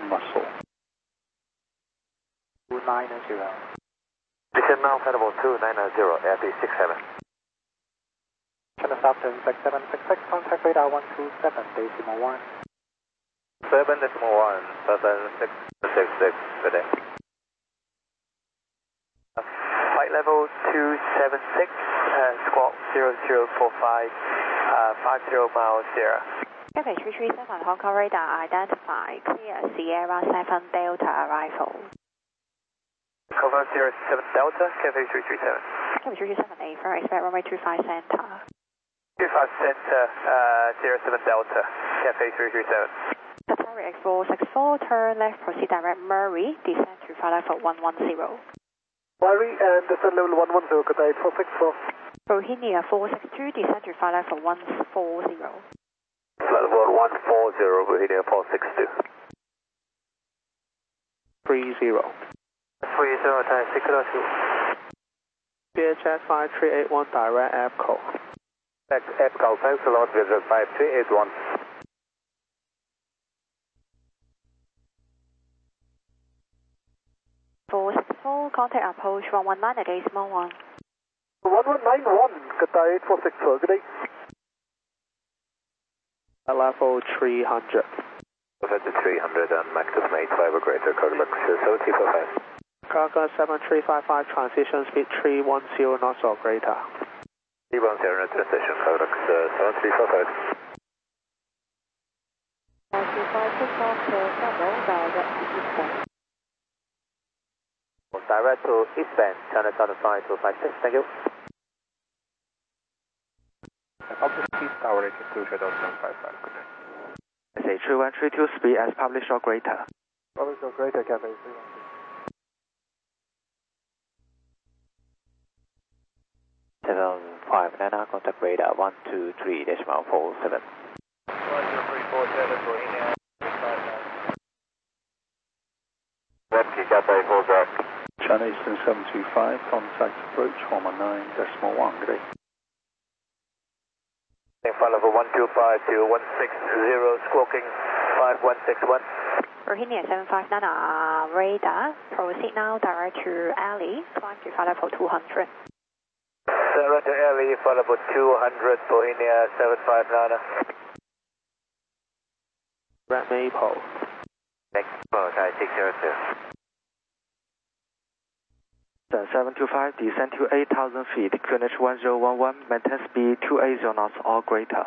muscle. 290. Descend now, flight level 290, Airbus 67. Channel South 766, contact radar 127.1. 7.1, 7666, good day. Flight level 276, squawk 0045, 50 miles, Sierra. Cathay 337, Hong Kong radar identify, clear Sierra 7 Delta arrival. Cover 07 Delta, Cathay 337. Cathay 337, A4, expect runway 25 center. 25 center, 07 Delta, Cathay 337. Qatari X464, turn left, proceed direct Murray, descend to flight level 110. Murray and descend level 110, Qatar 8464. Rohini 462, descend to flight level 140. Flight level 140, Rohini 462. 30. 30, time 602. VHS 5381, direct APCO. APCO, thanks a lot, visit 5381. Contact approach 119 at Decimal 1. 1191, Qatar 8464, good day. Level 300. Over to 300 and Mactus Mate 5 or greater, Coglex 7345. Cargo 7355, transition speed 310 knots or greater. 310 transition, Coglex 7345. 95 Direct to eastbound, China Southern Flight 256, thank you. Obviously, tower rating 2 Shadow 755, good day. SA 3132, speed as published or greater. Published or greater, Cathay 759, contact radar 123.47. 12347, Bohemia, 359. Lemke, Cathay 4 Jack. China Eastern 725, contact approach 119.1, good day. Flight level 125 to 160, squawking 5161. Rohini 759, radar, proceed now direct to alley, climb to flight level 200. Surrender alley, flight level 200, Bohemia 759. Red Maple. Next, Thai 602. 725, descend to 8,000 feet, QNH 1011, maintain speed 280 knots or greater.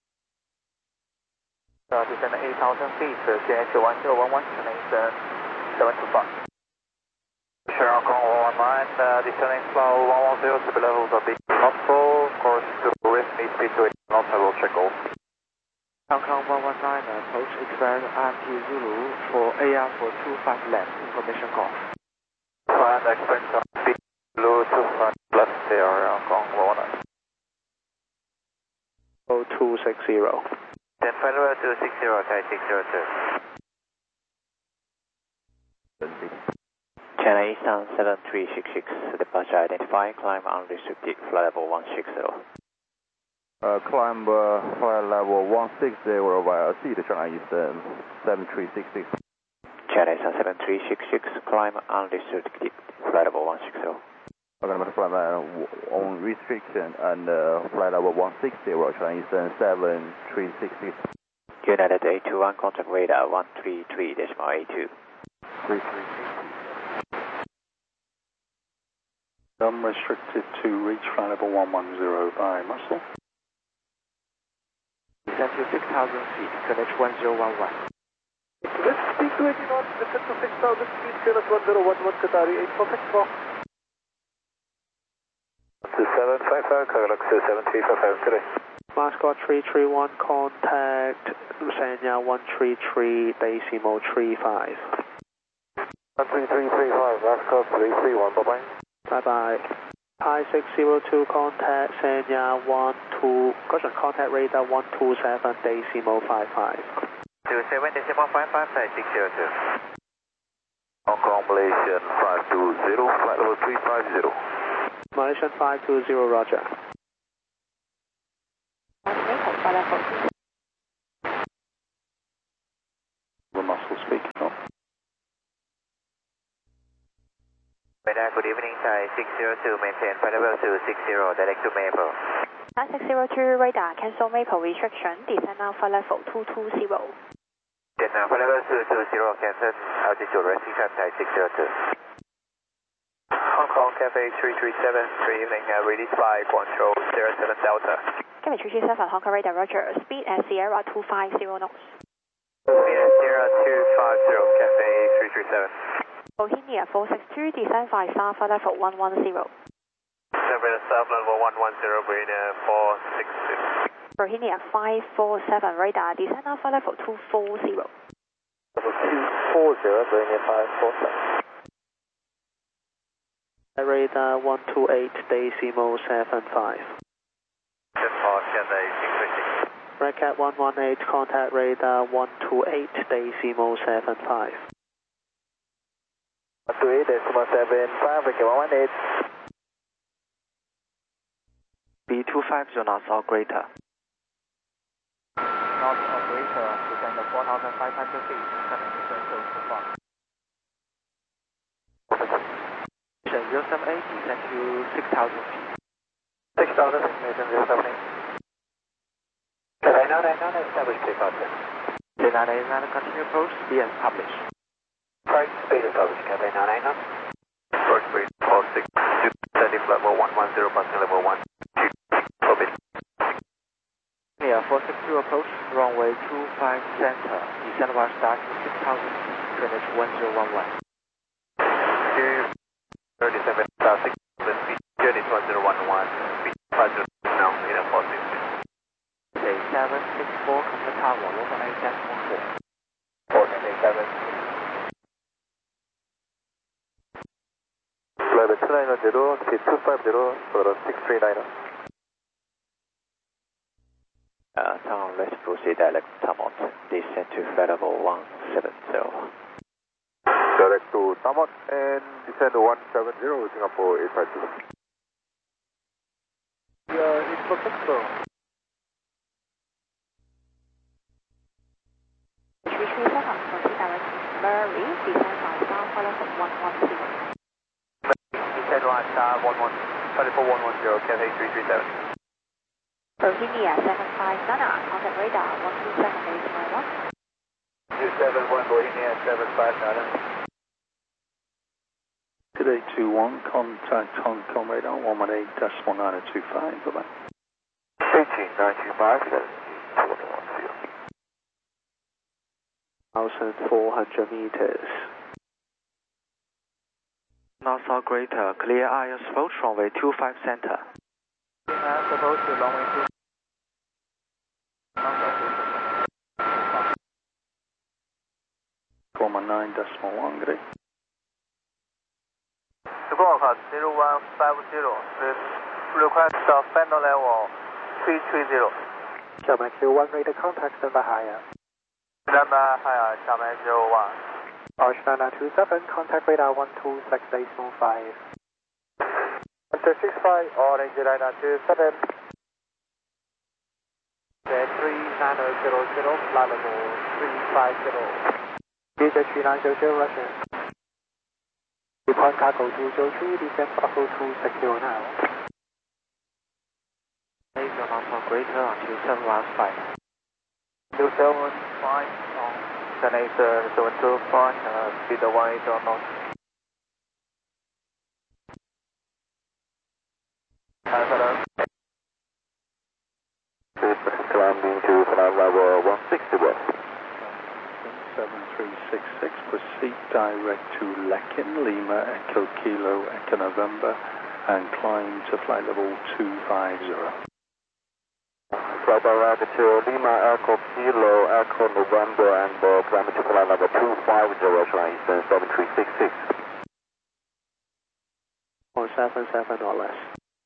Descend 8,000 feet, QNH 1011, destination 725. Sure, Hong Kong 119, descending slow 110, speed levels are being not full, course to risk, need speed to 8 knots, I will check all. Hong Kong 119, approach expand RT Zulu for AR for 25 left, information call. Fine, expect speed blue 25 left, there, Hong Kong 119. 0260. Then Federal 260, Thai 602. China Eastern 7366, departure identified, climb unrestricted, flight level 160. Climb flight level 160 via C to China Eastern 7366. China Eastern 7366, climb unrestricted, flight level 160. I'm going to flight on restriction and flight level 160, China Eastern 7366. United 821, contact radar 133.82. 333. Unrestricted to reach flight level 110 by muscle. Descend to 6,000 feet, QNH 1011. Let's speak to 80 knots, descend to 6,000 feet, QNH 1011, Qatari 8464. 2755, Coglex 7355 today. Mascot 331, contact Sanya 133.35. 13335, Mascot 331, bye-bye. Bye-bye. Thai 602, contact Sanya contact radar 127.55. 27.55, Thai 602. Hong Kong Malaysian 520, flight level 350. Malaysian 520, roger. The muscle speaking on. good evening, Thai 602, maintain flight level 260, direct to Maple. Thai 602 radar, cancel Maple restriction, descend now flight level 220. Descend flight level 220, cancel altitude restriction, Thai 602. Hong Kong Cafe 337, good evening, release flight, control 07 Delta. Cafe 337, Hong Kong radar, roger, speed at Sierra 250 knots. Speed at Sierra 250, Cafe 337. Bohemia 462, descend 5 star, flight level 110. Descend south level 110, Bohemia 462. Bohemia 547, radar, descend now flight level 240. Level 240, Bohemia 547. Radar 128, decimal 75. Red Cat 118, contact radar 128, decimal 75. 128, decimal 75, Red Cat 118. B250 knots operator. North operator, descend 4,500 feet, coming eastern so far. 078, descend to 6,000 feet. 6,000, destination 078. Right now, establish takeoff. Data 989, continue approach, speed as published. Right, speed is published, Cafe 989. Approach speed 46, descending level 110, passing level 12, orbit. Yeah, 462 approach, runway 25 center, descend 1 star to 6,000 feet, finish 1011. 37 star 6,000 feet, journey 1011, speed 50 now, in a 46. Say 764, come to tower, local 8.4. 487. Level 290, speed 250, photo 639. Town, let's proceed direct Tamont, descend to flight level 170. Direct to Tamont and descend to 170, Singapore 852. Yeah, it's for control. 337, proceed direct to Murray, descend 5 star, flight level 110. Descend 1 star, 110, Cathay 337. Bohemia 75 Nana, contact radar 127, decimal 1. 271, Bohemia 75 Today 21, contact Hong Kong radar 118.925, bye-bye. 18925, 1,400 meters. North South Greater, clear IS approach, runway 25 center. Supposed to runway 2. 419.1, good day. Squawk 0150, request final level 330. Xiamen 01, radar contact, stand by higher. Number higher, Xiamen 01. Archana 27, contact radar 126.5. 165, Orange radar 27. 3900, flight level 350. Future 3900, Russian. Depart cargo 203, descend Bravo 260 now. Place your North South Greater until 7 hours flight. 275, destination 725, speed 180 knots. Hello. Climbing to flight level 160 west. 7366, proceed direct to Lekin, Lima, Echo Kilo, Echo November, and climb to flight level 250. Flight direct to Lima, Echo Kilo, Echo November, and climb to flight level 250, flying Eastern 7366. 477 or less.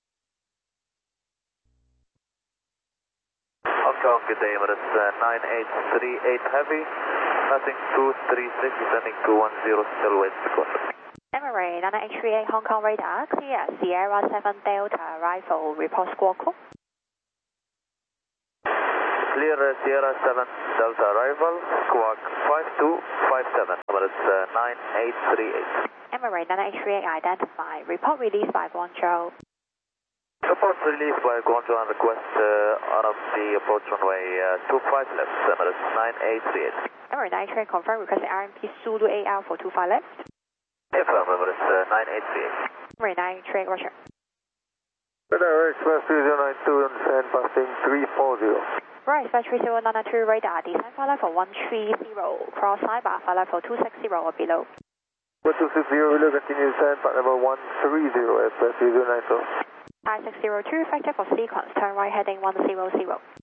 Hong Kong, good day, but it's 9838 heavy, nothing 236, descending 210, still wait sequence. Emirates 9838 Hong Kong radar, clear Sierra 7 Delta, rifle, report squawk. Clear Sierra 7 Delta arrival, squawk 5257, number is 9838. Emirates 9838 identified. Report released by Guangzhou. Report released by Guangzhou on request on the approach runway 25 left, number is 9838. Emirates 9838 confirm requesting RMP Zulu AL for 25 left. Affirm, number is 9838. Emirates 9838, roger. Radar Express 3092 and passing 340. Right, Express 3092 radar, descend flight level 130, cross Saiba, flight level 260 or below. 1260, below continue descent, flight level 130, Express 3092. I 602, effective for sequence, turn right heading 100. Being 100,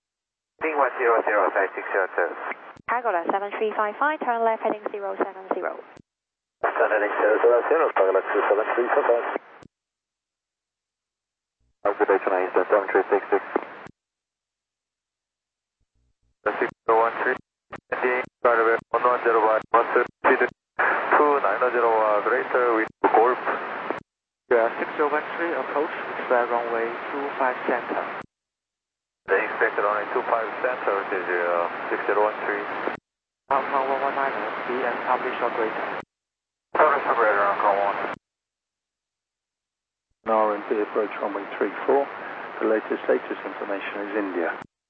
Thai 602. Cargola 7355, turn left heading 070. Turn heading 070, Galaxy 7355. Good day tonight, 7366. 6013, India, Cardiff, 1101, 130, 2901, greater with Golf. Yeah, 6013, approach, expect runway 25 center. The expected runway 25 center, which is 6013. Hong 119, be and publish or greater. Publish or greater, Hong Kong 1. RMP approach runway 34. The latest status information is India.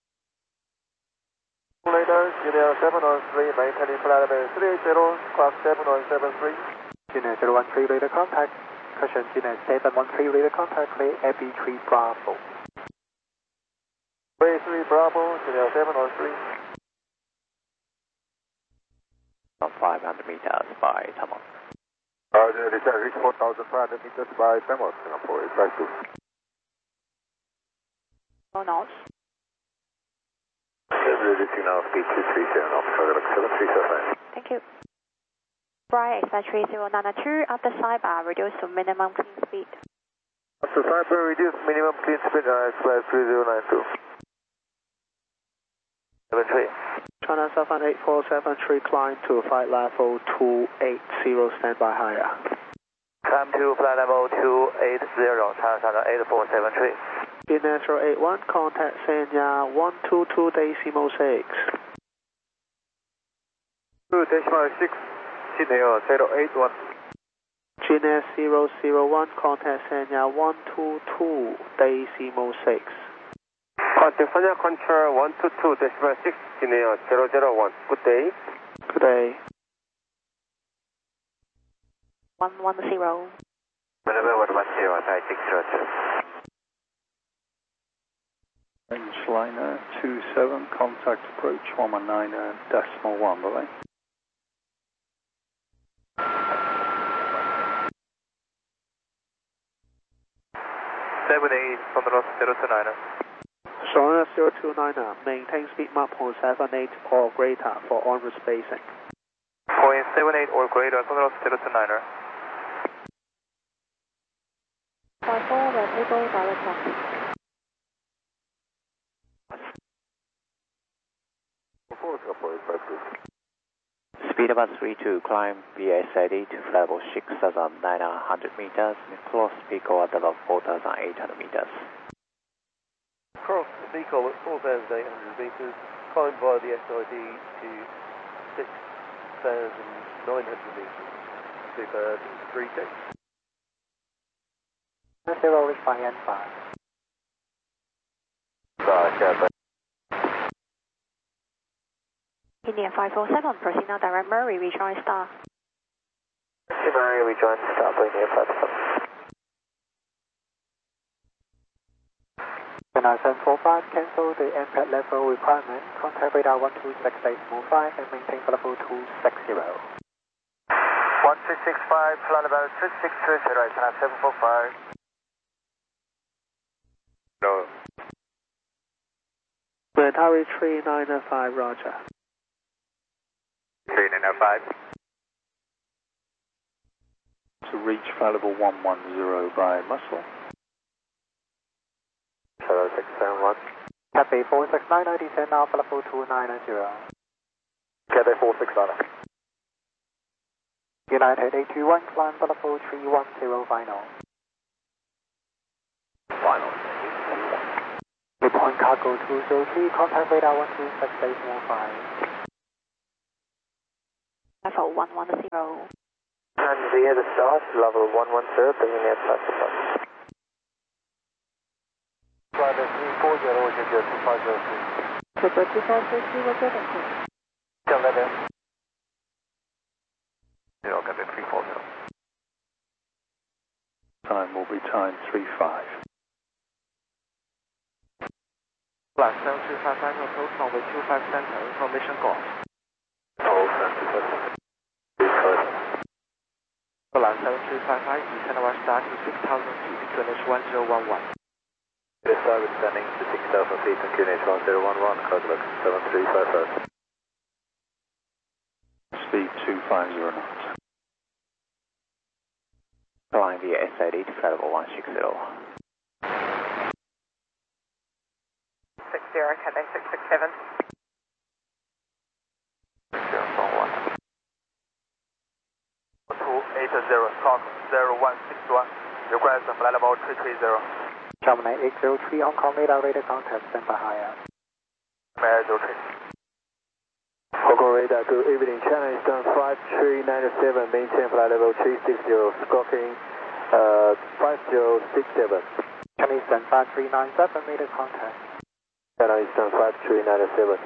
Later, Junior 713, maintaining flight level 380, class 7173. Junior 013 radar contact. Caution Junior 713 radar contact, clear FB3 Bravo. Way 3 Bravo, Junior 713. On 500 meters by Tamil. Reach 4,500 meters by Tamil, Singapore, back to. No knots. Reducing now speed 230, Oxford 7379. Thank you. Right, Express 3092, after Saiba, reduce to minimum clean speed. After Cyber, reduce minimum clean speed, Express 3092. 73. China 78473, climb to flight level 280, standby higher. Climb to flight level 280, China 8473. Junior 081, contact Sanya 122 decimal 6. 2 decimal 6, Junior 081. Junior 001, contact Sanya 122 decimal 6. Contact Sanya Control 122 decimal 6, Junior 001. Good day. Good day. 110. November 110, Thai 602. Rangeliner 27, contact approach 119.1, bye-bye. 78, Sonora 029. Sonora 029, maintain speed map on 78 or greater for onward spacing. Point 78 or greater, Sonora 029. 54, replicable direct crossing. Speed about 32, climb VS80 to level 6,900 meters, cross Pico at level 4,800 meters. Cross Pico at 4,800 meters, climb via the SID to 6,900 meters. Super 36. 0 reach by N5. India 547, proceed now direct Murray, rejoin star. Murray, rejoin star, India 547. 9745, cancel the MPAD level requirement, contact radar 126.845 and maintain for level 260. 1365, flight level 2630, right, 745. No. Military 3905, roger. 3905. To reach flight level 110 by Muscle. 0671. Cathay 469, descend now for level 290. Cathay 469. United 821, climb for level 310 final. Final. Midpoint Cargo 203, contact radar 126.815. Level 110. And via the start, level 110, bringing near platform. Flight 340, Roger, 2503. Super 2503, Roger, thank you. Tell that in. Yeah, I'll get it 340. Time will be time 35. Flight 7355 approach runway 25 center, information go. All center. Flight 7355, descend our start to 6,000 feet, QNH 1011. This side descending to 6,000 feet and QNH 1011, Cosmic 7355. Speed 250 knots. Flying via SID to flight level 160. 60, Cathay 667. 041. 280, Talk 0161. Request flight level 330. Gemini 803, Hong Kong radar contact, stand by higher. May 03. Hong Kong radar to evening, China Eastern 5397, maintain flight level 360, squawking 5067. China Eastern 5397, radar contact. China Eastern 5397.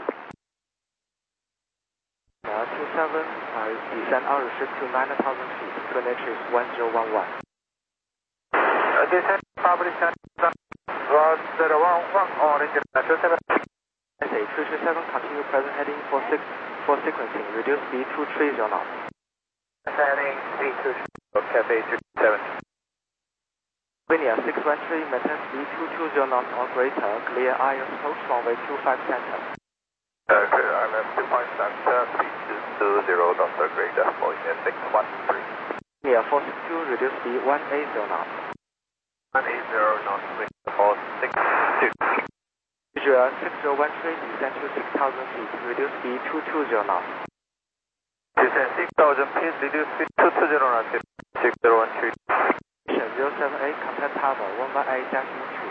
27, descend outer-shift to 9,000 feet, QNH is 1011. Descend, public China 1011, orange 27. SA 337, continue present heading for sequencing, reduce speed to 30 knots. Heading V2, Cathay 370. Linear 613, maintain speed 220 knots or greater, clear IOS approach runway 25 center. Okay, I'm at 2.5 speed 20 knots or greater, Boeing 613. Near 462, reduce speed 180 knots. 180 knots, 462. Visual 6013, descend to 6,000 feet, reduce speed 220 knots. Descend 6,000 feet, reduce speed 220 knots, 6013. 078, contact tower 118-2.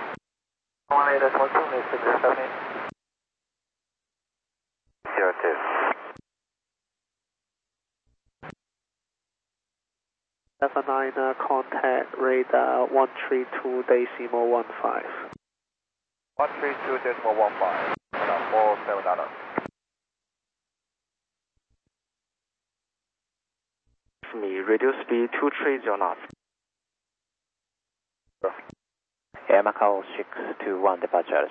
18-12, 02. Level 9, contact radar 132.15. 132.15, 47 Me, reduce speed 230 knots. Air Macau 621 departure.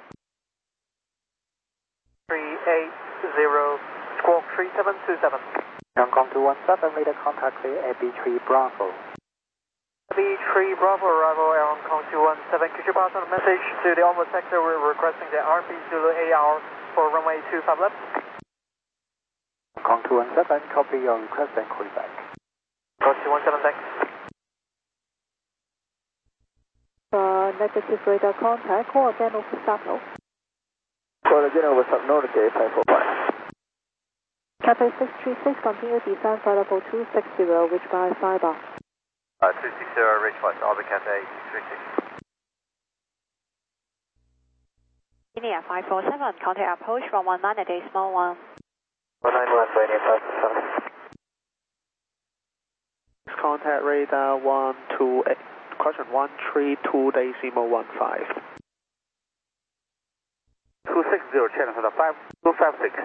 380, squawk 3727. Hong Kong 217, radar contact clear at B3 Bravo. B3 Bravo, arrival Air Hong Kong 217. Could you pass on a message to the onboard sector? We're requesting the RP Zulu AR for runway 25 left. Hong Kong 217, copy your request and call back. Code 217, thanks. Negative radar contact, call again over Sapno. Call again over Sapno, okay, 545. Cathay 636, continue descend flight level 260, reach by Cyber. 260, reach by Cyber, Cathay 636. Linear 547, contact approach from 19 at Small 1. 191, Linear 547. Contact radar 128, question 132.15. 260, channel for the 5256.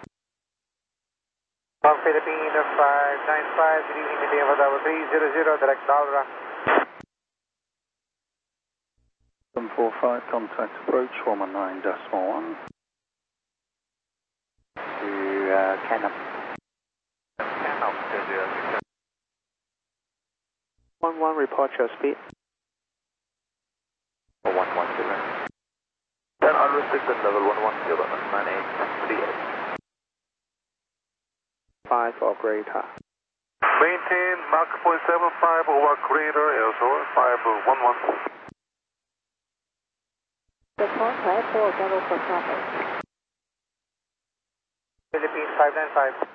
Philippine 595, good evening, India, Vadava 300, direct Dalra. 745, contact approach 119.1. To Canup. Canup, 11, report your speed. 110. Then unrestricted level 110, 9838. 5 or greater. Maintain Mach 0.75 over greater, Airsoar 511. The contact, call again over Sapno. Philippine 595.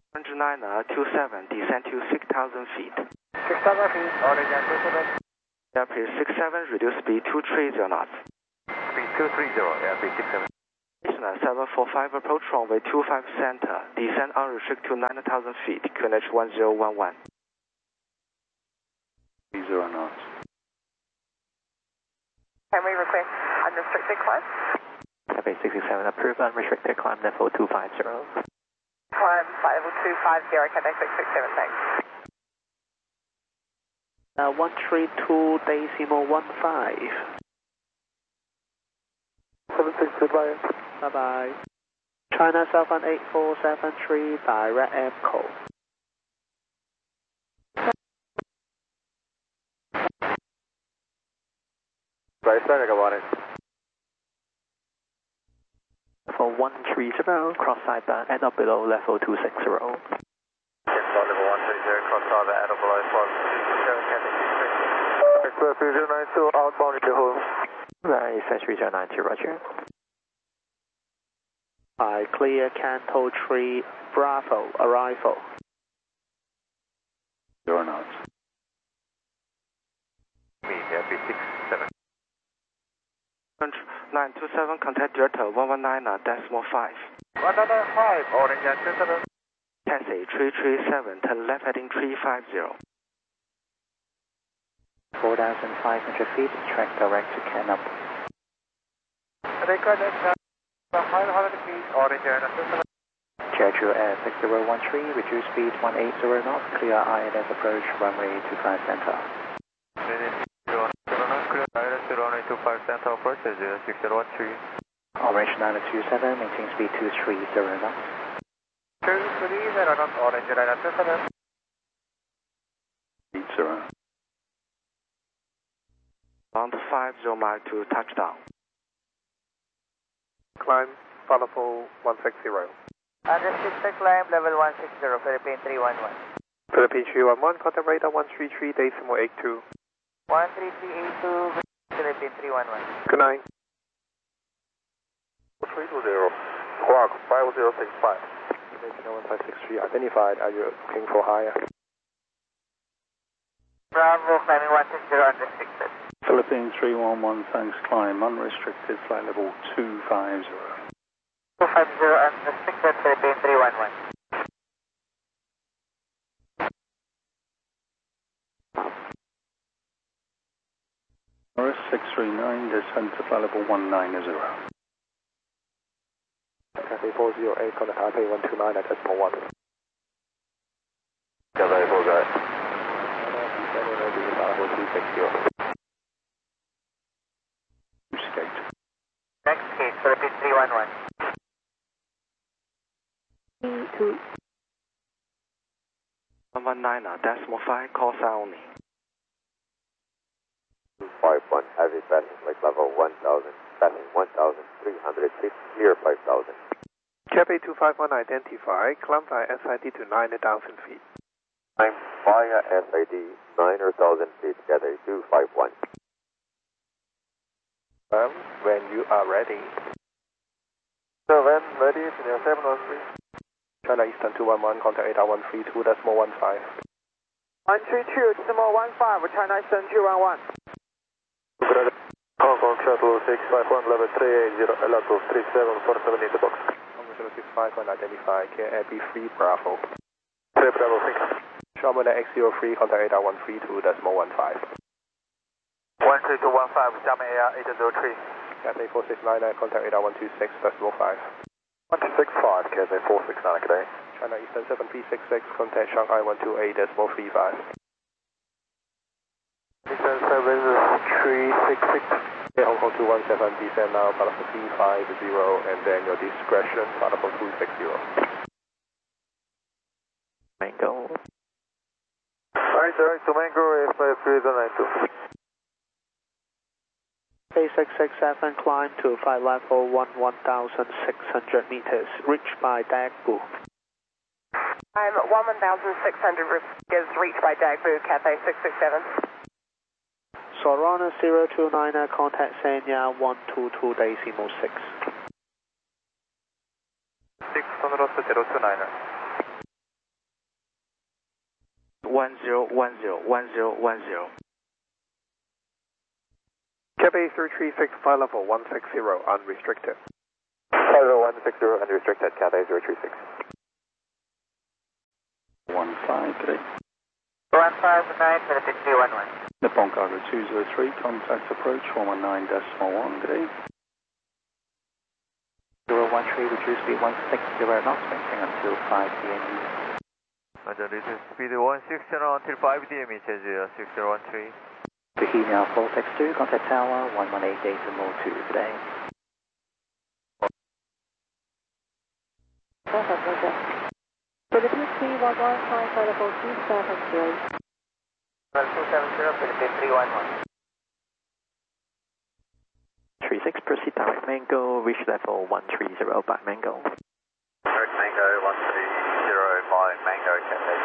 109, 27, descend to 6,000 feet. 6,000 feet, origin 27. Airbus 67, reduce speed 230 knots. Speed 230, Airbus 67. 745 approach runway 25 center, descend unrestricted to 9,000 feet, QNH 1011. 30 knots. Can we request unrestricted climb? Cathay 67, approved unrestricted climb level 250. Climb flight level 250, Cathay 667, thanks. 132.15. 76, goodbye. Bye bye. China Southern 8473, direct EMCO. Right, Sonic, I want it. For 130, cross side back, end up below level 260. Yes, level 130, cross side back, end up below 260, Cathay 66. Express 3092, outbound in the home. Right, Century 090, roger. I clear Canto 3, Bravo, arrival. 0 knots. Me, Airbus 67. 927, contact Delta 119, decimal 5. 195, orange antenna. Taxi 337, turn left heading 350. 4,500 feet, track direct to Canop. Record 500 feet, orange antenna. Jeju Air 6013, reduce speed 180 knots, clear INS approach, runway 25 center. Runway 25 center approach, 6013. Orange 927, maintain speed 230 knots. 230 knots, orange antenna. 80. Bound 50 mile to touchdown. Climb, Falafel 160. Unrestricted climb level 160, Philippine 311. Philippine 311, contact radar 133.82. 13382, Philippine 311. Good night. 320, squawk 5065. 1563 identified. Are you looking for higher? Bravo, climbing 160, unrestricted. Philippine 311, thanks, climb, unrestricted, flight level 250. 250, unrestricted, Philippine 311. Norris 639, descend to flight level 190. Cathay 408, contact Taipei 129 at decimal 1. Cathay 408. 260. Skate. Next gate, Philippine 311. 119, decimal 5, call sign only. 251, heavy passing like level 1000, passing 1300 feet, clear 5000. Cathay 251 identified. Climb via SID to 9,000 feet. Climb via SID 9,000 feet, Cathay 251. When you are ready. 7, ready, Senior 713. China Eastern 211, contact radar 132, decimal 15. 132, decimal 15, China Eastern 211. Hong Kong Shuttle 651, level 380, Elato 3747 in the box. Hong Kong 651 identified. KAB 3 Bravo. 3 Bravo 6. Sharman X03, contact radar 132, decimal 15. 13215, Xiamen Air 803. Cathay 4699, contact radar 126, decimal 5. 165, Cathay 469, good day. China Eastern 7366, contact Shanghai 128, decimal 35. Eastern 7366. Hong Kong 217, descend now, Falafel 350, and then your discretion, Falafel 260. Mango. Alright, direct to Mango, Airflight 3092. A667, climb to flight level 1,600 meters, reached by Daegu. I'm 1,600 is reached by Daegu, Cathay 667. Sorana 029, contact Sanya 122.6. 600-029. 1010, 1010. Cathay 336, flight level 160, unrestricted. Flight level 160, unrestricted, Cathay 036. 15, good day. 159, benefit 311. Nippon Cargo 203, contact approach 419.1, good day. 013, reduce speed 160 knots, maintain until 5 DME. Roger, reduce speed 160 until 5 DME, Jeju 6013. Bohemia 462, contact tower 118 decimal 2, good day. Perfect, Roger. Philippines 311, flight level 270. 270, Philippines 311. 36, proceed direct Mango, reach level 130 by Mango. Direct Mango 130 by Mango, Cathay.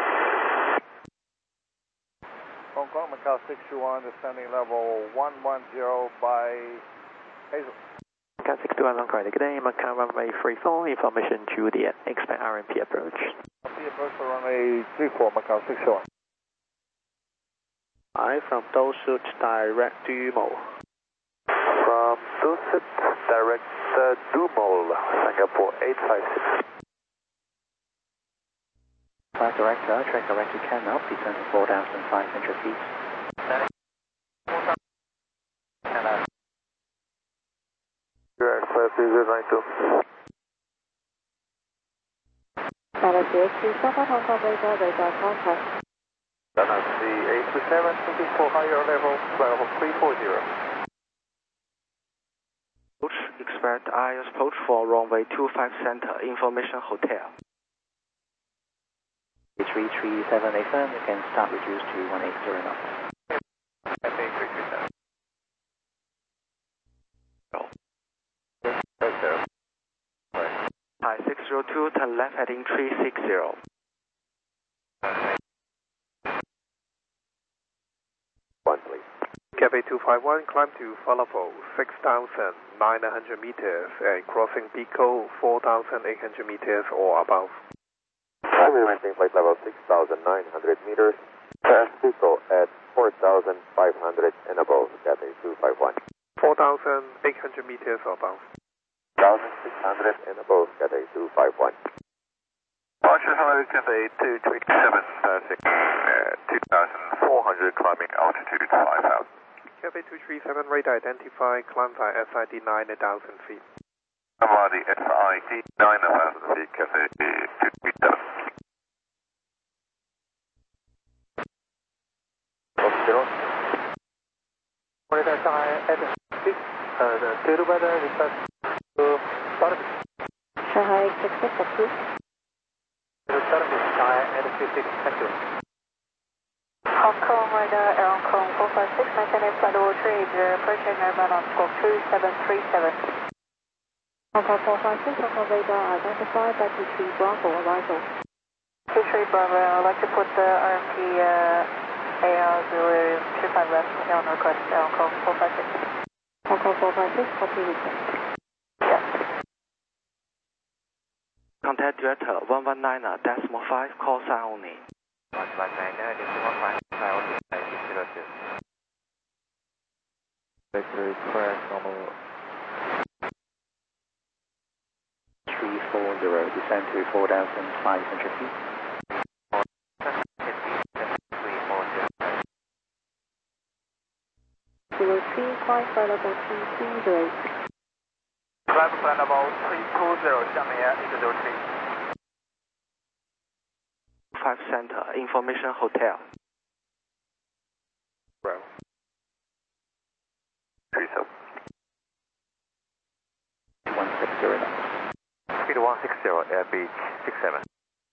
Hong Kong, Macau 621, descending level 110 by Hazel. Macau 621, long correct, good day. Macau runway 34, information Juliet, expect RMP approach. RMP approach for runway 34, Macau 621. I from Dosut direct to Mo. From Dusset, direct Dumol, Singapore 856. Flight director, track direct to Canal, descend 4,500 feet. Direct 53092. Galaxy X27, Hong Kong radar contact. Galaxy A27, looking for higher level, flight level 340. Expect IS approach for runway 25 center, information hotel. 337 FM, you can start reduce to 180 knots. Cathay 337. Hi 602, turn left heading 360. One, please. Cathay 251, climb to flight level 6,900 meters and crossing Pico 4,800 meters or above. I'm maintain flight level 6,900 meters, pass Pico at 4,500 and above, Cathay 251. 4,800 meters or above. 1,600 and above, Cathay 251. Roger, hello, Cathay 237, passing 2,400, climbing altitude 5,000. Cathay 237, radar identify, climb by SID 9,000 feet. About the SID 9,000 feet, Cathay 237. Radar at 6, the tail weather is at Shanghai Executive approved. Hong Kong radar, Air Hong Kong 456, maintain flight level 380, approaching Airbus on scope 2737. Hong Kong 456, Hong Kong radar identified by T3 Bravo arrival. T3 Bravo, I'd like to put the RMP AR025 left on request, Air Hong Kong 456. Hong Kong 456, copy request. Yes. Contact director 119.5, call sign only. 119.5, Request normal 340, descend to 4,500 feet. 03, flight level 320. flight level 320, 下面103。 5 center, information hotel. Bro. 37. 160 knots. Speed 160, air beach 67.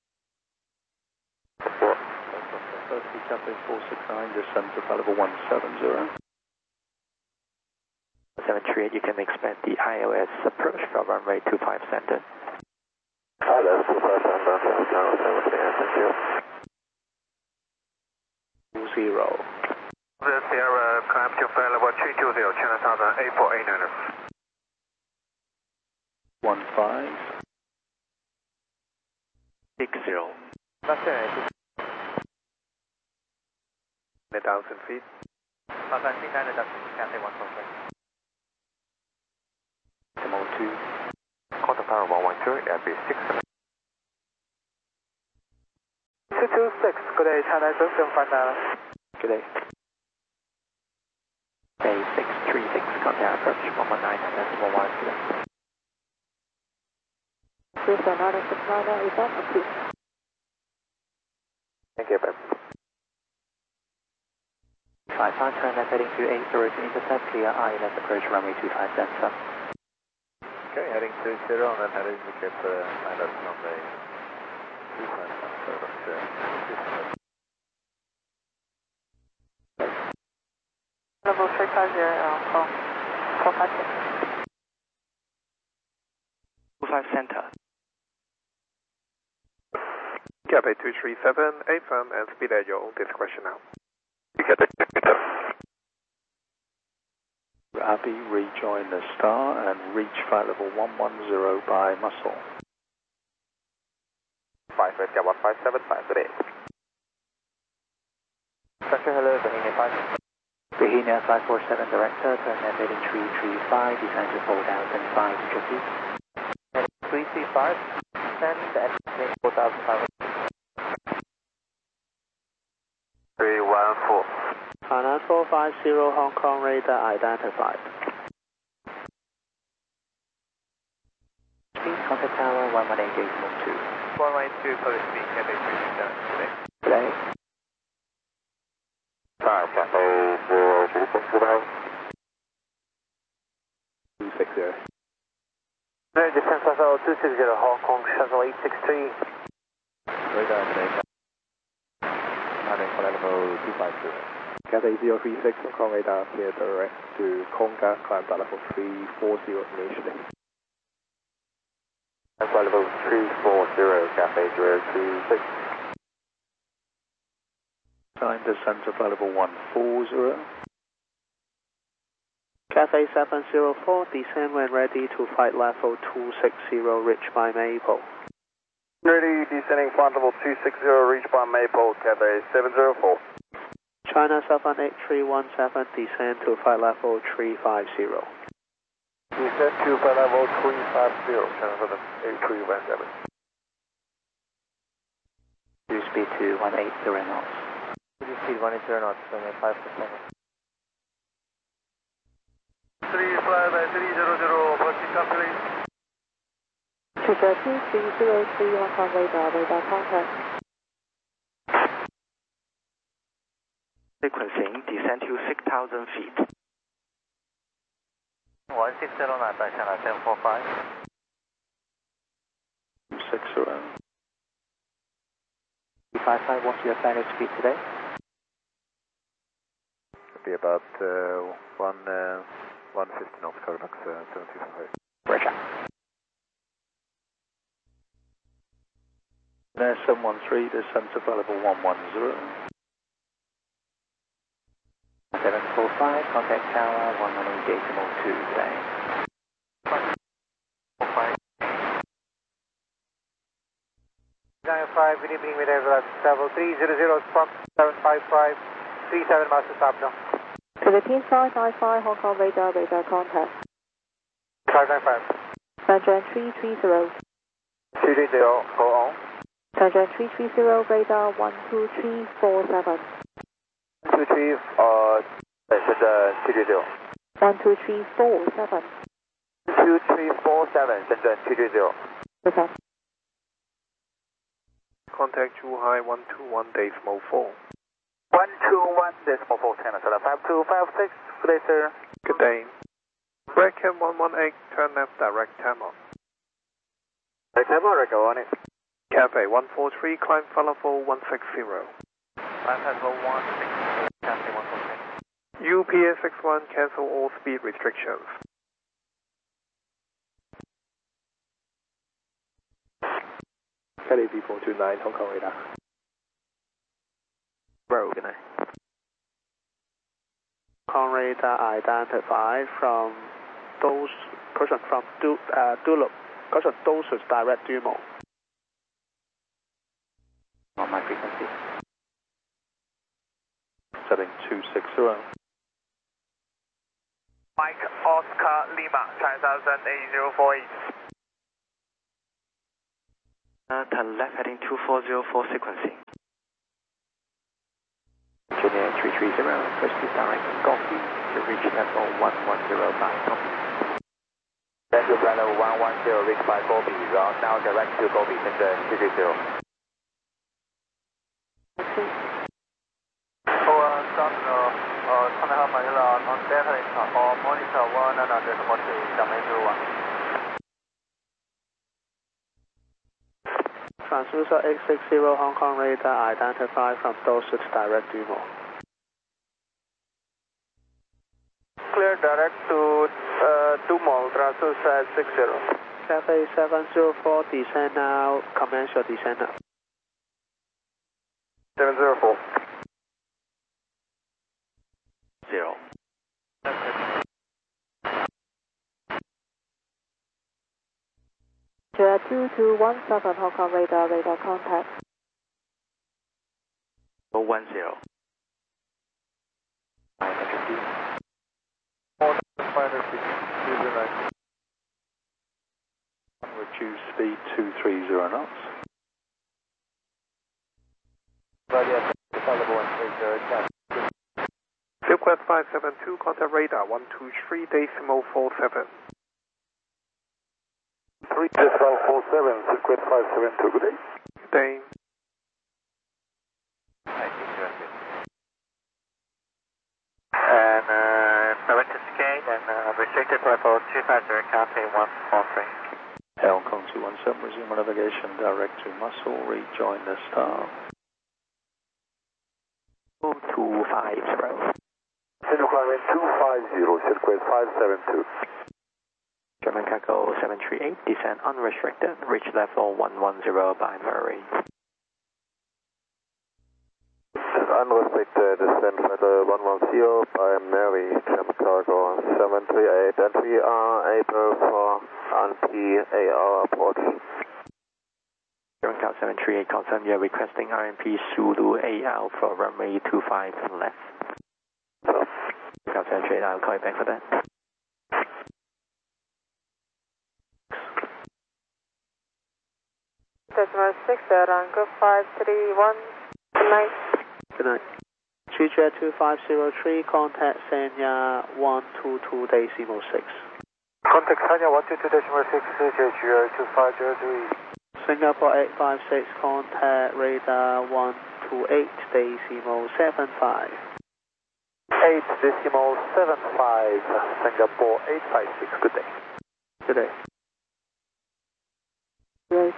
Firstly, Cathay 469, descend to flight level 170. 738, you can expect the ILS approach from runway 25 center. ILS 25 center, thank you. 20. The Sierra, climb to flight level 320, China Southern A489. 15. 60. That's it. 9,000 feet. 9,000 Cathay 146. Contact tower 112, Airbus 67. 226, good day, China 759. Good day. Day 636, contact approach 119.110. Sonata 699 is on approved. Thank you, babe. 55, turn left heading to 80 to intercept, clear ILS approach runway 25 center. Okay, heading to 0 and then heading to get the ILS runway 25 center. Level 350, Aircon 456. 25 center. Cathay 237, affirm and speed at your own discretion now. Abbey, rejoin the star and reach flight level 110 by muscle. 5 Gap 1575 today. Structure, hello, Bohemia 5. Bohemia 547 director, turn left heading 335, descend to 4005 feet. 335, send the estimate 4500. 314. China 450, Hong Kong radar identified. Speed, contact tower 118.2. 112, police speed, Cathay 337 today. Today. 5 Cathay 036 today. 260. Descent level 260, Hong Kong shuttle 863. Radar today. Heading for level 250. Cathay 036, Hong Kong radar clear direct to Konga, climb to level 340 initially. For level 340, Cathay 026. Time descent to flight level 140. Cathay 704, descend when ready to flight level 260, reach by Maple. Ready, descending flight level 260, reach by Maple, Cathay 704. China 78317, descend to flight level 350. Descend to flight level 350, China 78317. Cruise speed to 180 knots. Cruise speed 180 knots, 5 to 7. 3 fly by 300, approaching company. 303 Hong Kong radar contact. Sequencing, descend to 6,000 feet. 160 knots, China 745. 260. 355, what's your final speed today? It'll be about 150 knots, Coronax 725. Roger. Air 713, descent to flight level 110. 745, contact tower 118.2 today. 95, good evening, Midway level 300, Fox 755, 37 master stop now. Philippines 595 Hong Kong radar contact. 595. Sanjian 330. 330, go on. Sanjian 330 radar 12347. 123,是的 330. 12347. 2347, 深圳 230. Okay. Contact Zhuhai 121.4. 121.4, China 5256, good day, sir. Good day. Bracket 118, turn left direct Tamil. Direct Tamil, go on it. Cathay 143, climb flight level 160. Climb level 160, Cathay 143. UPS 61, cancel all speed restrictions. Cathay B429, Hong Kong radar. Rogue, good night. Hong Kong radar identified from those, caution from Duluth, caution those with direct Dumo. On my frequency. Setting 260. Mike Oscar. Oscar Lima, China 8048. Turn left heading 2404 sequencing. Engineer 330, proceed direct copy to reach level 110 by copy. Thank you, flight level 110, reach by Gobi, round now direct to Gobi, 现在730。China Manila, on data or monitor 1.3, dimension 1. Transducer 860 Hong Kong radar identified from Dosut direct demo. Clear direct to Dumo, transducer 60. Cafe 704, descend now, commence your descent now. 704. 0. Jet 2217 Hong Kong radar contact. 10. Reduce speed 230 knots. Silkwest 572, contact radar 123.47. 3.47, Silkwest 572, good day. Good day. And direct to skate and restricted level 250, Cafe 143. Hong Kong 217, resume navigation direct to Muscle, rejoin the star. 250. Climbing 250, Silkwest 572. German Cargo 738, descend unrestricted, reach level 110 by Murray. Unrestricted, descent level 110 by Mary, German Cargo 738, and we are able for RMP-AR approach. German Cargo 738, confirm you're requesting RMP Zulu AR for runway 25 left. Cargo 738, I'll call you back for that. Decimal 6, Rango 531, good night. Good night. Jet 2503, contact Sanya 122.6. Contact Sanya 122.6, JGR 2503. Singapore 856, contact radar 128.75. 8.75, Singapore 856, good day. Good day. Right.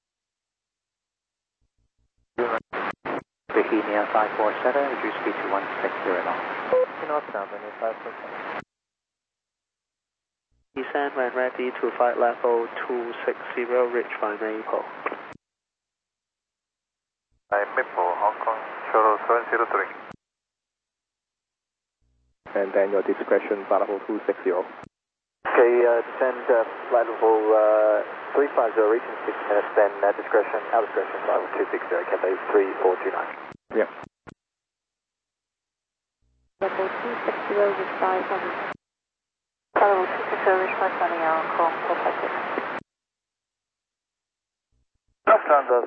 Virginia 547, reduce speed to 160 knots. Northbound, 5%. Descend when ready to flight level 260, reach by Maple. Maple, Hong Kong, Shuttle 703. And then your discretion, flight level 260. Okay, descend flight level 350, reaching 6 minutes, then discretion, out discretion, flight level 260, Cathay 3429. Yep. Level 260, reach by Sunny. Level 260, reach by Sunny, Hong Kong, 456. Lufthansa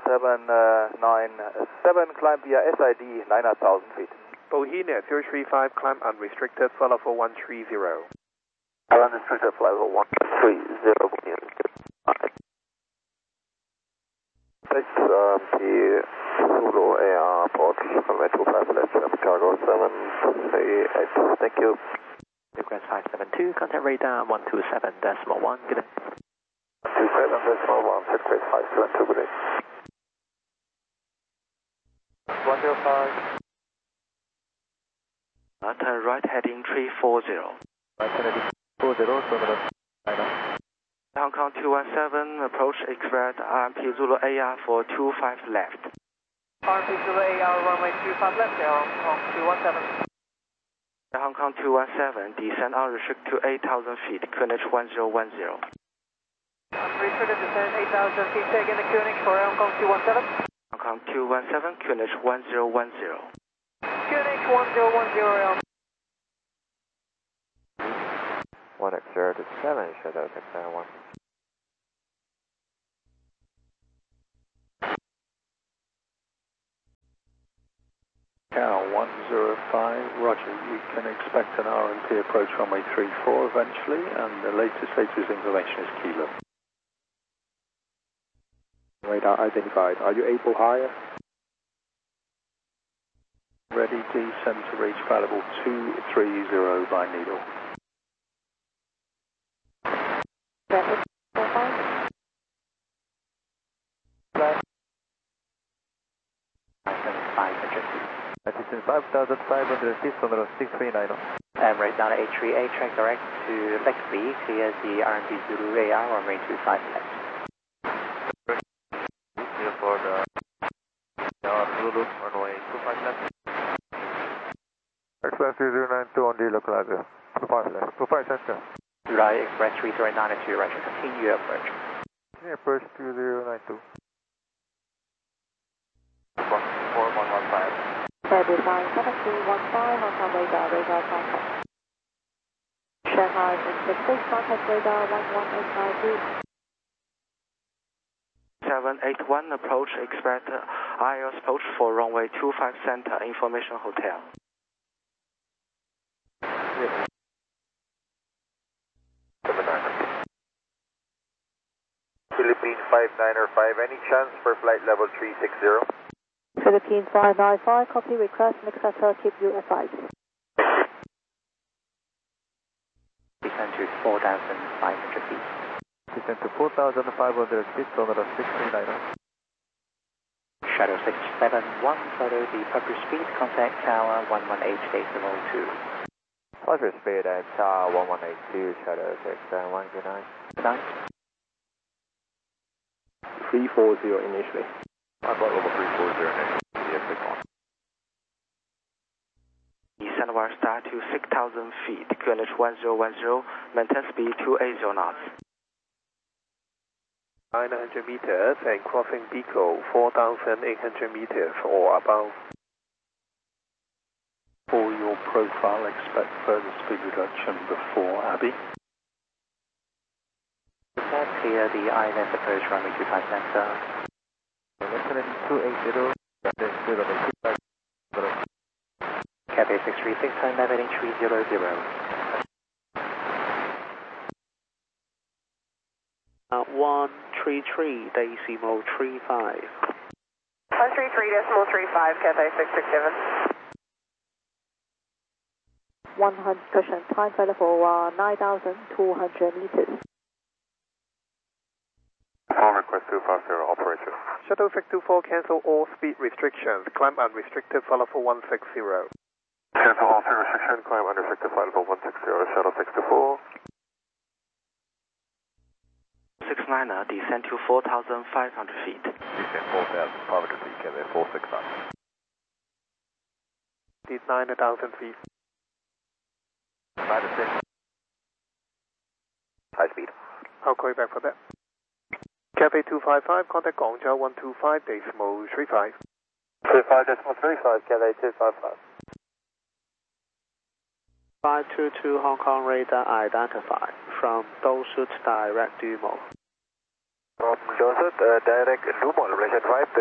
797, climb via SID 9,000 feet. Bohemia 035, climb unrestricted, flight level 130. Unrestricted flight level 130. Thanks, the Zulu AR approach, runway 25 left, German Cargo 738, thank you. Request 572, contact radar 127.1, good day. 27.1, Silkwest 572, good day. 105. Turn right heading 340. Right heading 40, Hong Kong 217, approach expect RMP Zulu AR for 25 left. RMP Zulu AR, runway 25 left, Hong Kong 217. Hong Kong 217, descend unrestricted to 8,000 feet, QNH 1010. Restricted descent 8,000 feet, take in the QNH for Hong Kong 217. Hong Kong 217, QNH 1010. QNH 1010, 1X027, Shadow 691. Cal 105, roger. You can expect an RMP approach runway 34 eventually, and the latest information is Kilo. Radar identified. Are you able higher? Ready, descend to reach flight level 230 by needle. Assistant 5,500 feet on the 639. Right down to A3A, track direct to Lex B, clear the RMB Zulu AR, runway 25 left. Clear for the Zulu, runway 25 left. Express 3092 on the localizer. 25 left, 25 center. July Express 3092, roger. Continue approach. Continue approach 2092. 4115. February 7315, Hong Kong radar contact. Shanghai 666, contact radar 11892. 781, approach, expect IOS approach for runway 25 center, information hotel. Philippine 595, any chance for flight level 360? Philippines 595, copy request, Mixator, keep you advised. Descend to 4,500 feet. Descend to 4,500 feet on the 639. Shadow 671, follow the proper speed, contact tower 118.2. Proper speed at tower 1182, Shadow 671, good night. Good night. 340 initially. Flight level 340 initially, EX6 on. Descend one star to 6,000 feet, QNH 1010, maintain speed 280 knots. 900 meters and crossing Pico 4,800 meters or above. For your profile, expect further speed reduction before Abbey. Clear the island approach runway 25 center. Listening 280, Cathay 636, time navigating 300. 133, decimal 35. 133.35, Cathay 667. 100 cushion, time for 9,200 meters. Phone request 250, operator. Shuttle 624, cancel all speed restrictions. Climb unrestricted, follow for 160. Cancel all speed restrictions, climb unrestricted, flight level 160, Shuttle 624. 69er, descend to 4,500 feet. Descend 4,500 feet, Cathay 469. Did 9,000 feet. 96. High speed. I'll call you back for that. Cathay 255, contact Gongzhou 125.35. 25.35, Cathay 255. 522 Hong Kong radar identified from Dosut direct Dumo. From Dosut direct Dumo, relation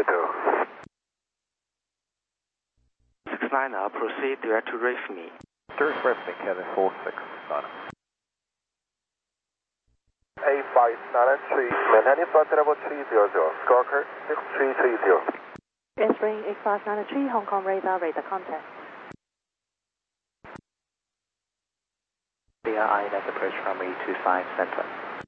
522. 69er, proceed direct to Rifmi. Direct Rifmi, Cathay 469. A593, Manhattan flight level 300, Squawker 6330. Entering A593, Hong Kong radar contact. Clear island approach runway 25 center.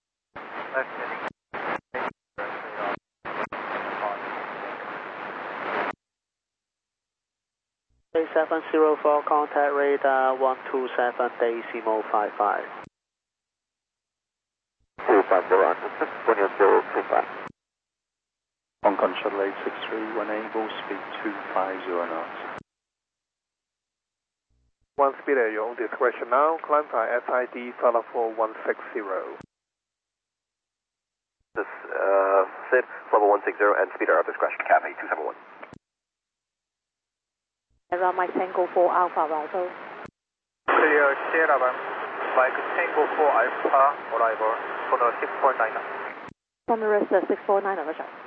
704, contact radar 127 decimal 55. 250, Hong Kong Shuttle 863, when able, speed 250 knots. One speed at your own discretion now. Climb by SID, follow for 160. This SID, level 160 and speed at our discretion, Cathay 271. Around my Tango 4 Alpha Bravo. Clear, Sierra Mike Tango 4 Alpha, arrival, for the 649. On the rest 649 on the shot.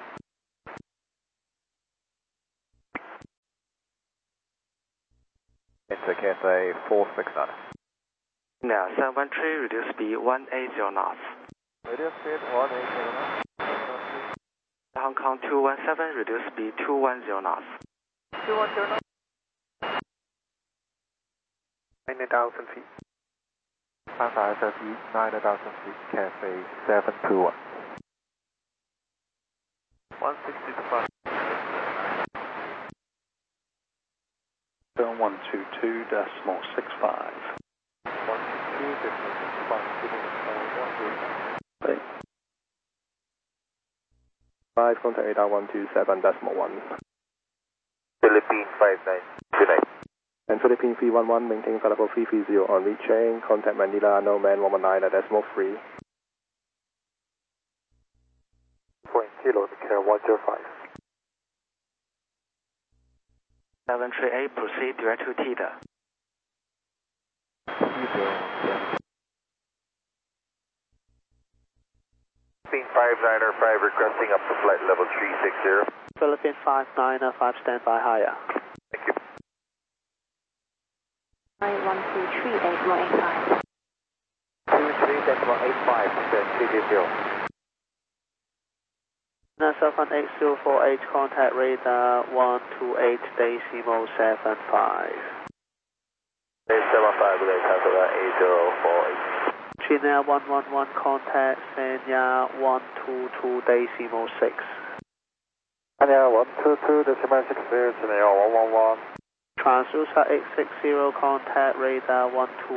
Enter Cathay 469. Now 713, reduce speed 180 knots. Reduce speed 180 knots. Hong Kong 217, reduce speed 210 knots. 210 knots. 9,000 feet. Alpha SFE 9,000 feet, Cathay 721. 165. 122.65. 5, contact radar 127.1. Philippine 5929. And Philippine 311, maintain flight level 330 on reaching. Contact Manila, no man 119.3. Point kilo, care 105. 738, proceed direct to Tita. Philippine 595 requesting up to flight level 360. Philippine 595, stand by higher. Thank you. 123.85. 23.85, 330. NASA 18048, contact radar 128.75. 875, relay Castle 8048. China 111, contact Sanya 122.6. Anya 122.60, China 111. Transducer 860, contact radar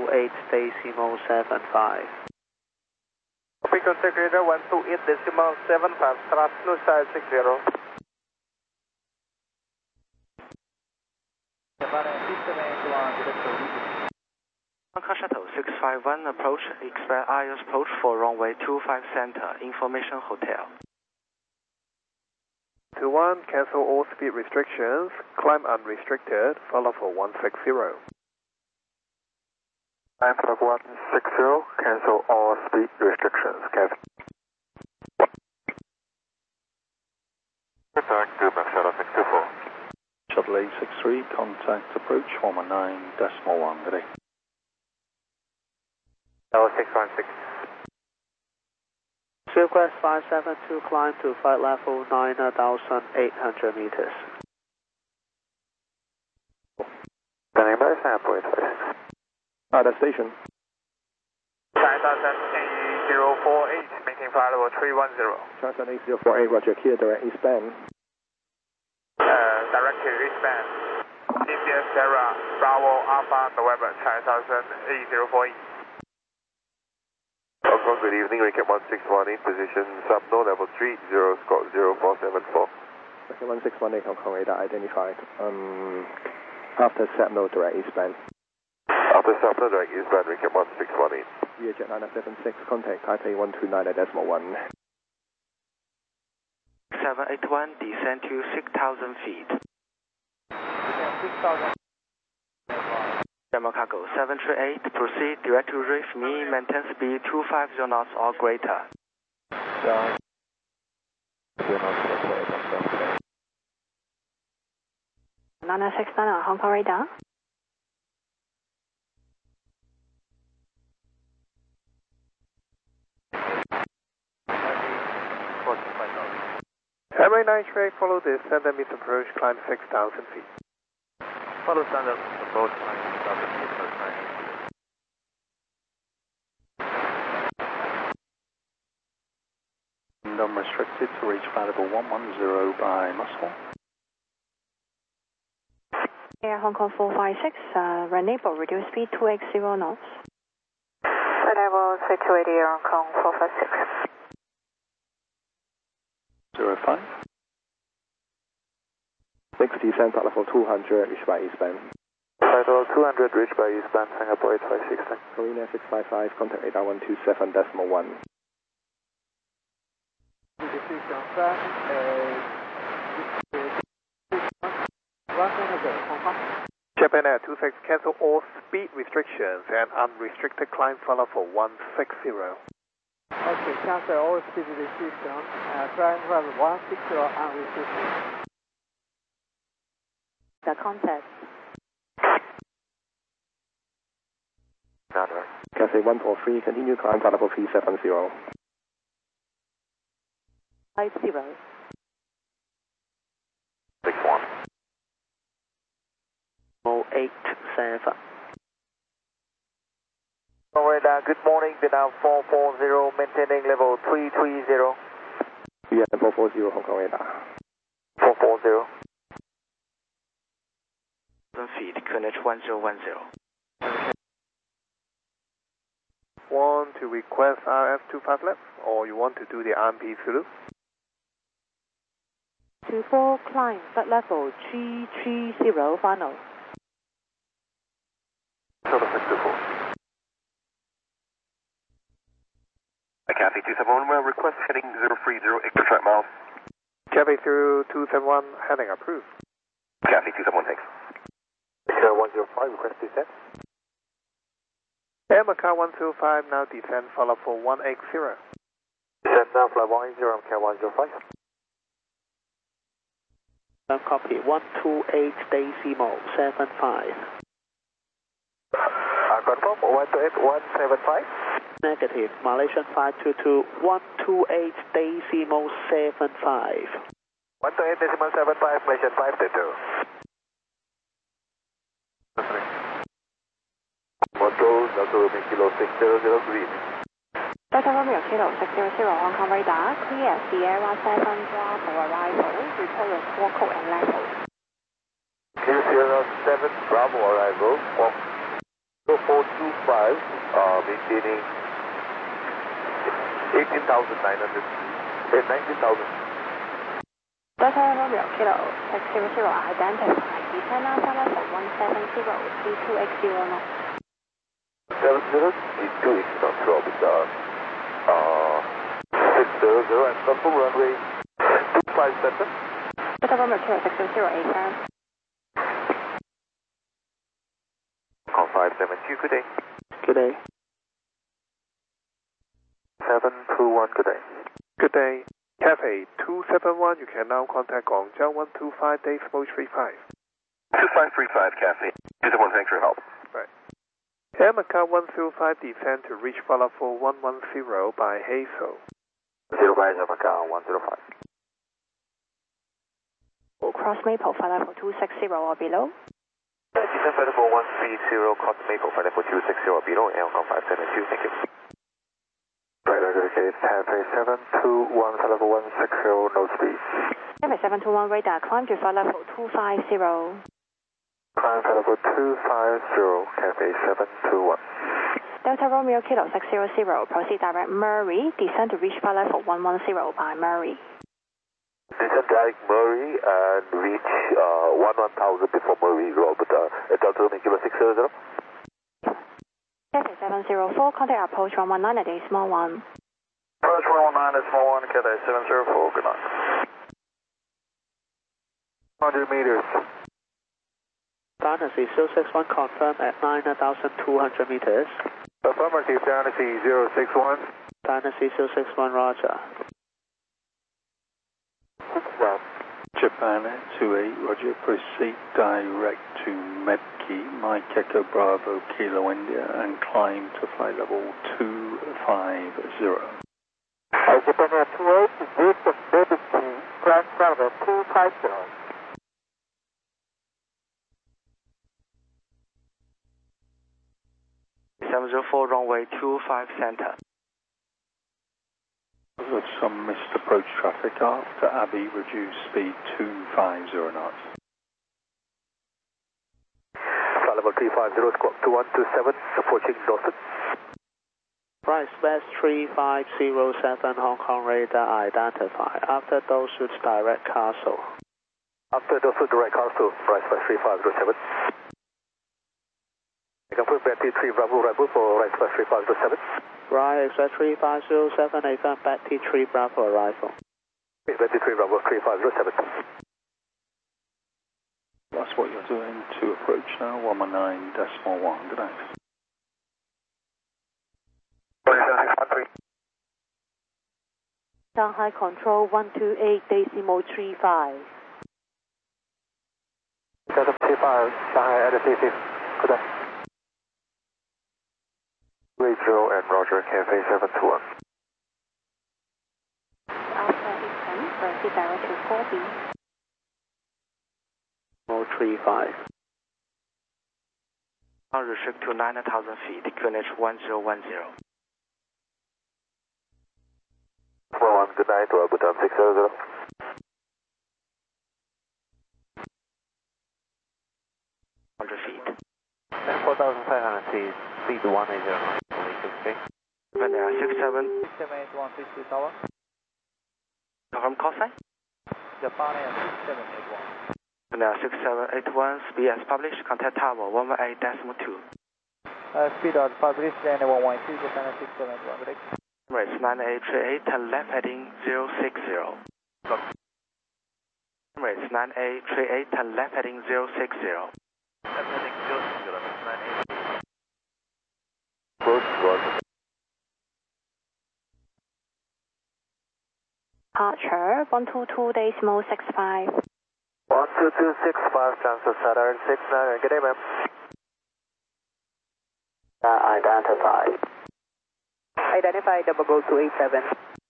128.75. Copy, contact radar 128.75, transducer 860. Hong Kong Shuttle 651, approach, expect IOS approach for runway 25 center, Information Hotel. 21, cancel all speed restrictions, climb unrestricted, follow for 160. I'm for 160, cancel all speed restrictions, Kevin. Return to Max Shuttle 624. Shuttle 863, contact approach 119.1 today. Tower 616. Silquest 572, climb to flight level 9,800 meters. Standing by, sample 856. The station. 9048, maintain flight level 310. Transat 8048, roger, clear direct eastbound. Direct to eastbound. India Sierra, Bravo, Alpha, November, 8048. Hong Kong, good evening, Recap 1618, position subno level 30, Scott 0474. Recap 1618, Hong Kong radar identified. After subno direct eastbound. After subno direct eastbound, Recap 1618. VHF 976, contact Taipei 129.1. 781, descend to 6,000 feet. 6,000. German Cargo 738, proceed direct to reef me, maintain speed 250 knots or greater. Nana 69 on Hong Kong radar. Airway 9 track, follow the standard mid approach, climb 6,000 feet. Follow standard approach, climb 6,000 feet, approach 980. Unrestricted to reach flight level 110 by Muscle. Air Hong Kong 456, enable reduce speed 280 knots. Level 280, Hong Kong 456. 05. 60, descent at level 200, reached by eastbound. Flight level 200, reached by eastbound, Singapore 8560. Korea 655, contact radar 127.1. Japan Air 26, cancel all speed restrictions and unrestricted climb follow for 160. Okay, cancel all speed restrictions. Climb level 160 unrestricted. The contact. Cathay 143, continue climb flight level 370. 50. 61. 087. Radar, good morning, Vietnam 440, maintaining level 330. Yeah, 440 Hong Kong radar. 440. 7 feet, QNH 1010. Want to request RF25 left, or you want to do the RMP Zulu? 24 climb flight level 330 final. Total 624. Cathay 271, well, request heading 030, extra track miles. Cathay through 271, heading approved. Cathay 271, thanks. 105, request descent. Air Macau 105, now descend, follow for 180. Descend now, fly 180, Macau 105. Copy 128 decimal 75. Confirm 128, 175. Negative, Malaysian 522 128 decimal 75. 128 decimal 75, Malaysian 522. 1 Kilo 600 green. Delta Romeo Kilo 600 Hong Kong radar, clear Sierra 7 Bravo arrival, report your score code and level. Clear Sierra 7 Bravo arrival, 425, maintaining 18,900, 19,000. Delta Romeo Kilo 600 identify, descend now level 170, C2X0 knots. 70, C2X knots, Robin, 600 and confirm runway 257. Delta Romeo Kilo 600 AFIRM. Call 572, good day. Good day. 721, good day. Good day. Cathay 271, you can now contact Guangzhou 125 decimal 35. 2535, Cathay. 271, thanks for your help. Right. Air Macau 105, descend to reach follow for 110 by Hazel. 05 Macau 105. Cross Maple flight level 260 or below. Descend flight level 130, cross Maple flight level 260 or below, Air Hong Kong 572, thank you. Right, okay, Cathay 721, flight level 160, no speed. Cathay 721 radar, climb to flight level 250. Climb flight level 250, Cathay 721. Delta Romeo Kilo 600, proceed direct Murray, descend to reach flight level 110 by Murray. Descend direct Murray and reach 11,000 before Murray, Robert, Delta Romeo Kilo 600. Cathay 704, contact approach 119 at decimal 1. Approach 119 decimal 1, Cathay 704, good night. 100 meters. Dynasty 061 confirm at 9,200 meters. Affirmative, Dynasty 061. Dynasty 061, roger. Well, Japan Air 28, roger, proceed direct to Medkey, Mike Echo Bravo, Kilo India, and climb to flight level 250. Japan Air 28, this is Medkey, climb flight level 250. .704 runway 25 center. With some missed approach traffic after Abbey, reduce speed 250 knots. Flight level 350, squawk 2127, approaching Dawson. Price West 3507 Hong Kong radar identify. After Dawson direct Castle. After Dawson direct Castle, price West 3507. Confirm Betty 3 Bravo arrival for right Express 3507. Right Express 3507, affirm Betty 3 Bravo arrival. Betty 3 Bravo 3507. Lost what you're doing to approach now, 119.1, good night. Shanghai Control 128.35. Delta 25, Shanghai at CC. Good day. Rachel and Roger, Cafe 721. Alpha Eastern, proceed direct to 4B. 035. Restrict to 9,000 feet, QNH 1010. Good night, Butan 600. 100 feet. 4,500 feet, speed 180. Okay. Vanilla 67. 6781 tower. Confirm call sign. Japan Air 6781. Vanilla 6781, speed as published, contact tower 118.2. Speed as published, and 112, Japan Air 6781. Good day. Emirates 9838, turn left heading 060. Emirates 9838, turn left heading 060. Left heading 060, 98. Close, Roger. Archer 122.65. 12265, transfer Saturn 69. Good day, ma'am. Identified. Identified, double go to 87.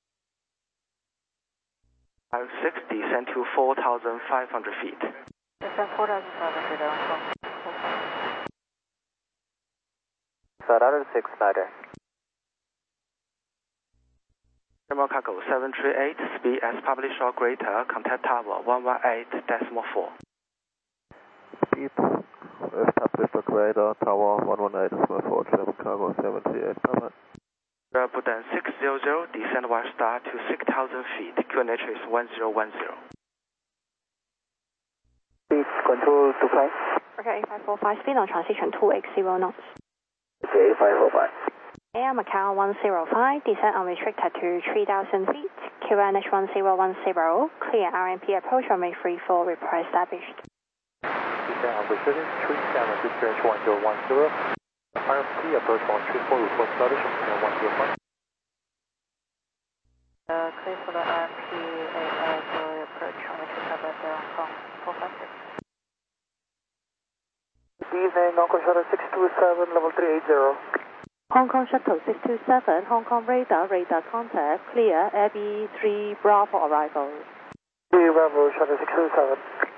560, descend to 4,500 feet. Descend 4,500, Saturn 69. Terminal cargo 738, speed as published or greater, contact tower 118.4. Speed as published or greater, tower 118.4, German cargo 78, cover. Butan 600, descend 1 star to 6,000 feet, QNH is 1010. Speed control 25. Okay, 8545, speed on transition 280 knots. Okay, 545. Air Macau 105, descent unrestricted to 3,000 feet, QNH 1010, clear RMP approach runway 34, report established. Descent unrestricted, 3,000 feet, QNH 1010. RMP approach 134, report established, 105. Clear for the RMP approach runway 27 at Hong Kong 456. Good evening, Hong Kong Shuttle 627, level 380. Hong Kong Shuttle 627, Hong Kong radar contact, clear, Abbey 3 Bravo arrival. 3 Bravo, Shuttle 627.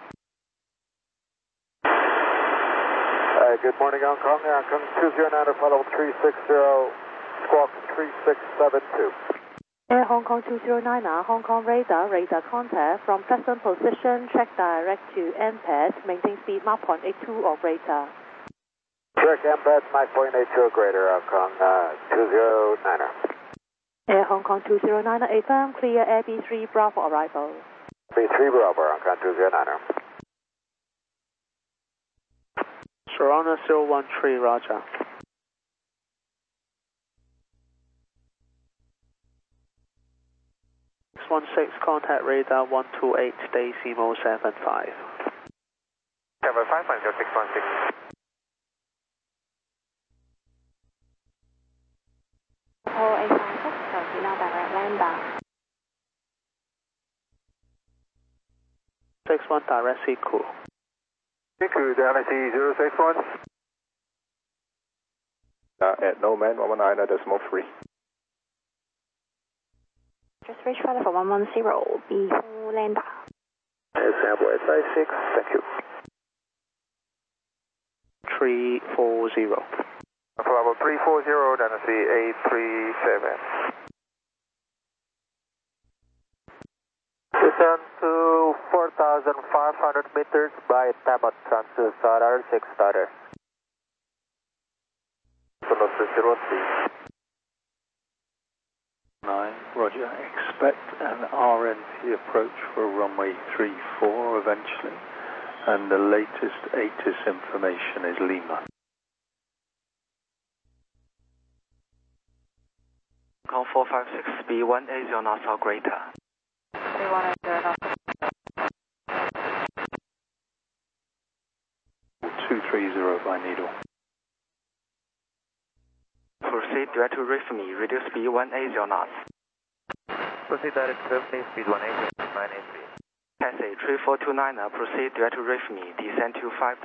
Good morning, Hong Kong. Hong Kong 209, flight level 360, squawk 3672. Air Hong Kong 209, Hong Kong radar contact, from present position, check direct to MPAD, maintain speed Mach 0.82 or greater. Check MPAD, Mach 0.82 or greater, Hong Kong 209. Air Hong Kong 209, affirm, clear, Abbey 3 Bravo arrival. Abbey 3 Bravo, Hong Kong 209. Serrano 013, Roger. Six contact radar 128, Decimo 75. Cover 5.0616. 0856, proceed now direct lander. 61 direct Siku. Siku, Galaxy 061. At no man, 119.3. Just reach flight level 110, before lander. Sample SI6, thank you. 340. Level 340, Dynasty 837. Descend to 4,500 meters by Tabot Transfer Radar 6 starter. Sonos 9, Roger. Expect an RNP approach for runway 34 eventually, and the latest ATIS information is Lima. Hong Kong 456, speed 180 knots or greater. 3180 knots. 230 by needle. Proceed direct to Rifney, reduce speed 180 knots. Proceed direct to Rifney, speed 180, 983. Passage 3429, proceed direct to Rifney, descend to 5.